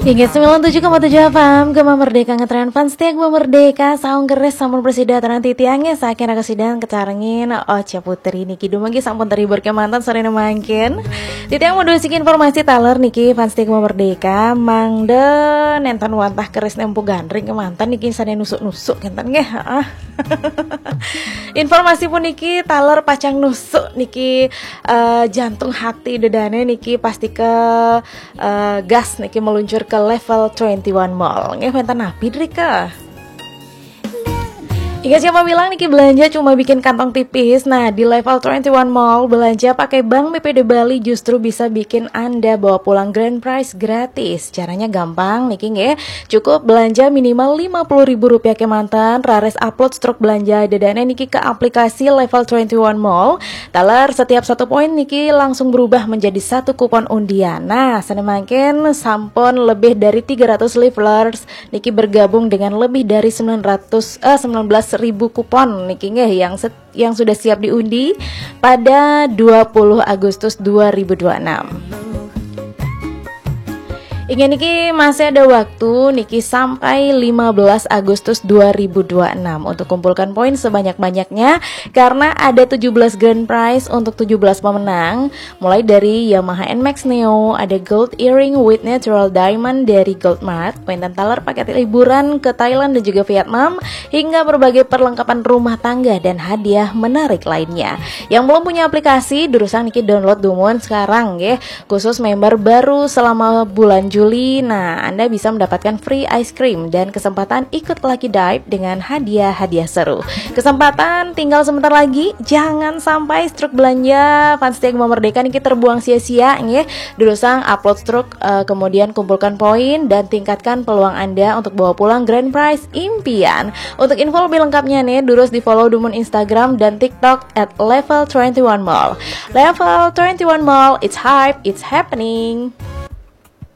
Hingga 97,7 FM Gema Merdeka ngetren fans tiak Gema Merdeka saung geres sampun presida tanan titiangnya sakira kesidan kecarengin Ocha Putri niki dumagi sampun terhibur ke mantan sore mangkin titiang mau dosikin informasi taler niki fans tiak Gema Merdeka mangde nentan wantah keris nempu gandring ke mantan niki sadaya nusuk-nusuk kentan nggih informasi pun niki taler pacang nusuk niki jantung hati dedane niki pasti ke gas niki meluncur ke level 21 mall. Nggih wenten napi Drika. Ingat siapa bilang niki belanja cuma bikin kantong tipis. Nah, di level 21 mall belanja pakai Bank BPD Bali justru bisa bikin Anda bawa pulang grand prize gratis. Caranya gampang niki nggih. Cukup belanja minimal Rp50.000 ke mantan, rares upload struk belanja dedane niki ke aplikasi level 21 mall. Taler setiap 1 poin niki langsung berubah menjadi 1 kupon undian. Nah, sanemangken sampun lebih dari 300 levelers niki bergabung dengan lebih dari 19.000 kupon niki nggih yang sudah siap diundi pada 20 Agustus 2026. Ingin niki masih ada waktu niki sampai 15 Agustus 2026 untuk kumpulkan poin sebanyak-banyaknya karena ada 17 grand prize untuk 17 pemenang mulai dari Yamaha NMAX Neo, ada gold earring with natural diamond dari Goldmart, poin taler paket liburan ke Thailand dan juga Vietnam hingga berbagai perlengkapan rumah tangga dan hadiah menarik lainnya. Yang belum punya aplikasi durusang niki download dumuan sekarang ya, khusus member baru selama bulan Juli. Nah, Anda bisa mendapatkan free ice cream dan kesempatan ikut Lucky Dive dengan hadiah-hadiah seru. Kesempatan tinggal sebentar lagi. Jangan sampai struk belanja fans tiak Gema Merdeka niki terbuang sia-sia nggih. Durusang upload struk kemudian kumpulkan poin dan tingkatkan peluang Anda untuk bawa pulang grand prize impian. Untuk info lebih lengkapnya nih, durus di follow dumun Instagram dan TikTok @level21mall. Level 21 Mall, it's hype, it's happening.